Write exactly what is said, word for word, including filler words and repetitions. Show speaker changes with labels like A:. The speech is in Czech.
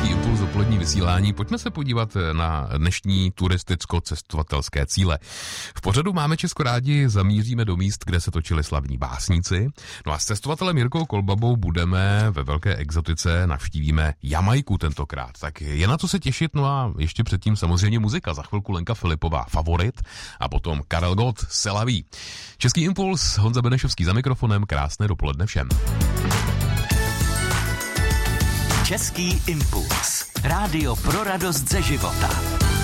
A: Český impuls dopolední vysílání. Pojďme se podívat na dnešní turisticko-cestovatelské cíle. V pořadu Máme Česko rádi zamíříme do míst, kde se točili slavní básníci. No a s cestovatelem Jirkou Kolbabou budeme ve velké exotice, navštívíme Jamajku tentokrát. Tak je na co se těšit, no a ještě předtím samozřejmě muzika. Za chvilku Lenka Filipová Favorit a potom Karel Gott Selaví. Český impuls, Honza Benešovský za mikrofonem, krásné dopoledne všem.
B: Český impuls. Rádio pro radost ze života.